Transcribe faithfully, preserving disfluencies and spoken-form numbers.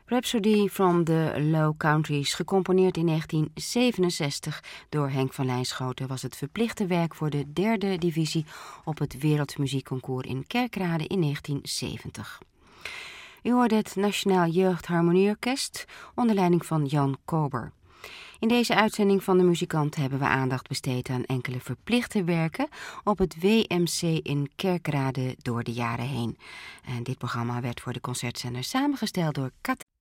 Rhapsody from the Low Countries, gecomponeerd in negentien zevenenzestig door Henk van Lijnschoten, was het verplichte werk voor de derde divisie op het Wereldmuziekconcours in Kerkrade in negentien zeventig. U hoorde het Nationaal Jeugdharmonieorkest onder leiding van Jan Kober. In deze uitzending van de Muzikant hebben we aandacht besteed aan enkele verplichte werken op het W M C in Kerkrade door de jaren heen. En dit programma werd voor de concertzender samengesteld door Kat